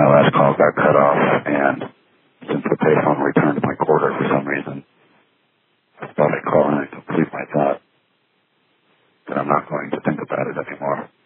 my last call got cut off, and since the payphone returned to my quarter for some reason, I thought I'd call in and complete my thought that I'm not going to think about it anymore.